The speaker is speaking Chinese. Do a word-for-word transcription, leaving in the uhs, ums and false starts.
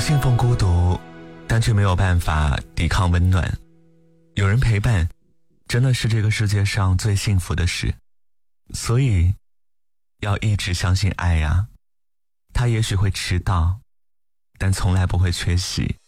信奉孤独，但却没有办法抵抗温暖。有人陪伴，真的是这个世界上最幸福的事。所以，要一直相信爱呀。他也许会迟到，但从来不会缺席。